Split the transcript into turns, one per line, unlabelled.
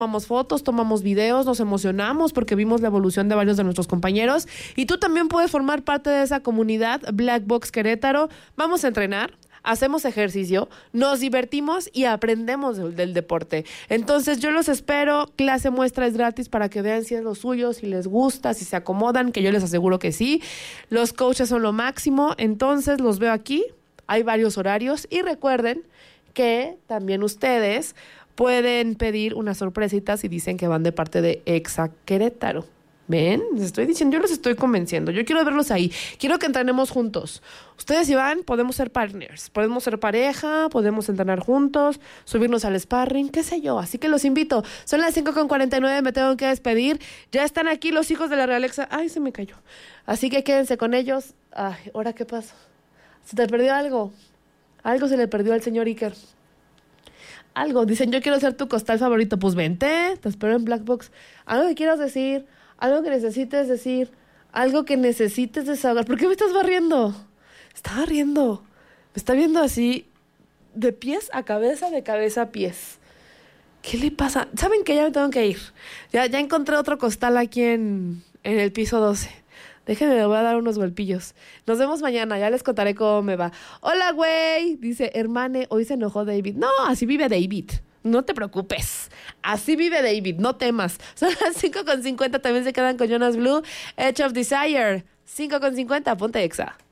tomamos fotos, tomamos videos, nos emocionamos porque vimos la evolución de varios de nuestros compañeros. Y tú también puedes formar parte de esa comunidad Black Box Querétaro. Vamos a entrenar, hacemos ejercicio, nos divertimos y aprendemos del deporte. Entonces yo los espero, clase muestra es gratis para que vean si es lo suyo, si les gusta, si se acomodan, que yo les aseguro que sí. Los coaches son lo máximo, entonces los veo aquí, hay varios horarios y recuerden que también ustedes pueden pedir unas sorpresitas si dicen que van de parte de Exa Querétaro. ¿Ven? Les estoy diciendo, yo los estoy convenciendo. Yo quiero verlos ahí. Quiero que entrenemos juntos. Ustedes si van, podemos ser partners. Podemos ser pareja, podemos entrenar juntos, subirnos al sparring, qué sé yo. Así que los invito. Son las 5:49, me tengo que despedir. Ya están aquí los hijos de la Realexa. Ay, se me cayó. Así que quédense con ellos. Ay, ¿ahora qué pasó? ¿Se te perdió algo? Algo se le perdió al señor Iker. Algo. Dicen, yo quiero ser tu costal favorito. Pues vente, te espero en Black Box. Algo que quieras decir, algo que necesites decir, algo que necesites desahogar. ¿Por qué me estás barriendo? Está barriendo. Me está viendo así, de pies a cabeza, de cabeza a pies. ¿Qué le pasa? ¿Saben que ya me tengo que ir? Ya encontré otro costal aquí en el piso 12. Déjenme, le voy a dar unos golpillos. Nos vemos mañana, ya les contaré cómo me va. Hola, güey, dice, hermane, hoy se enojó David. No, así vive David. No te preocupes. Así vive David, no temas. Son las 5:50, también se quedan con Jonas Blue. Edge of Desire. 5:50, ponte Exa.